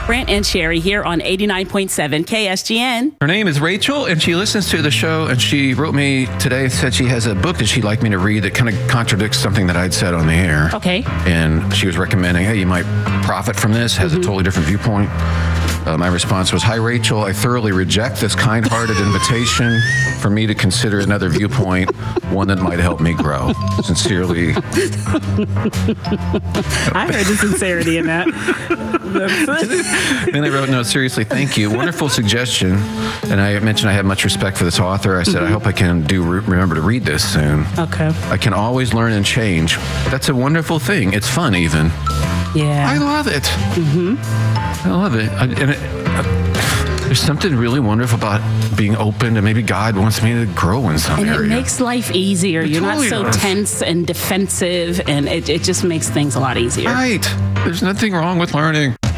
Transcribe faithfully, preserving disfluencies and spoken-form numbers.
Brent and Sherry here on eighty-nine point seven K S G N. Her name is Rachel, and she listens to the show, and she wrote me today and said she has a book that she'd like me to read that kind of contradicts something that I'd said on the air. Okay. And she was recommending, hey, you might profit from this, has mm-hmm. a totally different viewpoint. Uh, my response was, hi, Rachel, I thoroughly reject this kind-hearted invitation for me to consider another viewpoint, one that might help me grow. Sincerely. I heard the sincerity in that. Then I wrote, no, seriously, thank you. Wonderful suggestion. And I mentioned I have much respect for this author. I said, mm-hmm. I hope I can do re- remember to read this soon. Okay. I can always learn and change. That's a wonderful thing. It's fun, even. Yeah. I love it. Mm-hmm. I love it. I, and it, uh, there's something really wonderful about being open, and maybe God wants me to grow in some and area. And it makes life easier. It You're totally not so does. tense and defensive, and it, it just makes things a lot easier. Right. There's nothing wrong with learning.